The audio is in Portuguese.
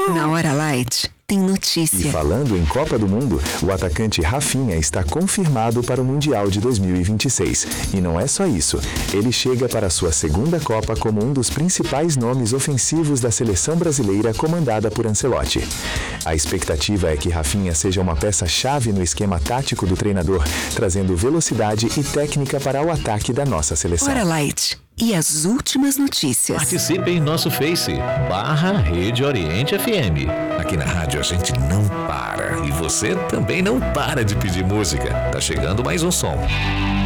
Na Hora Light, tem notícia. E falando em Copa do Mundo, o atacante Rafinha está confirmado para o Mundial de 2026. E não é só isso. Ele chega para a sua segunda Copa como um dos principais nomes ofensivos da seleção brasileira comandada por Ancelotti. A expectativa é que Rafinha seja uma peça-chave no esquema tático do treinador, trazendo velocidade e técnica para o ataque da nossa seleção. Hora Light. E as últimas notícias. Participe em nosso Face, /Rede Oriente FM. Aqui na rádio a gente não para. E você também não para de pedir música. Tá chegando mais um som.